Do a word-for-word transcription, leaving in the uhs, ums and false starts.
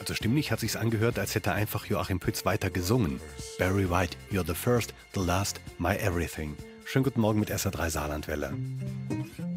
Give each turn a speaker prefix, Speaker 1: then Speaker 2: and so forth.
Speaker 1: Also stimmlich hat sich's angehört, als hätte einfach Joachim Pütz weiter gesungen. Barry White, you're the first, the last, my everything. Schönen guten Morgen mit S R drei Saarlandwelle.